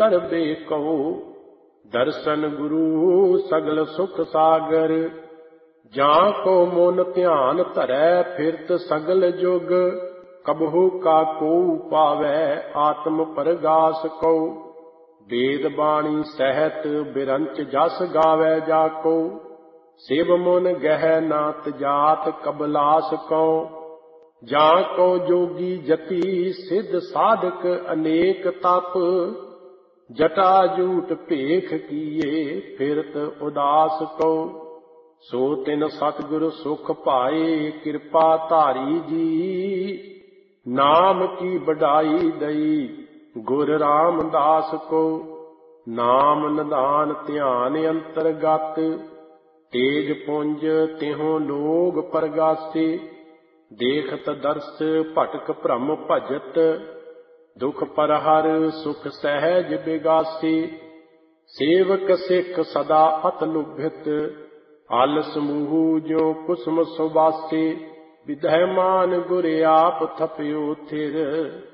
कर बेकहो। दर्शन गुरु सगल सुख सागर। जां को मन ध्यान धरै फिरत सगल जुग। कबहु का को पावै आत्म परगास को। वेद बाणी सहत बिरंच जस गावै जाको। शिव मन गह नात जात कबलास को। जां को जोगी जति सिद्ध साधक अनेक तप। जटा जूट भेख किए फिरत उदास को। सो तिन सतगुर सुख पाए कृपा धारी जी। नाम की बढ़ाई दई गुर रामदास को। नाम निदान ध्यान अंतरगत। तेज पुंज तिहों लोग परगासे। देखत दर्श भटक भ्रम भजत। दुख परहर सुख सहज बिगासे। सेवक सिख सदा अत लुभित। अल समूह ज्यों कुसुम सुबासे। विधैमान गुर आप थप्यो थिर।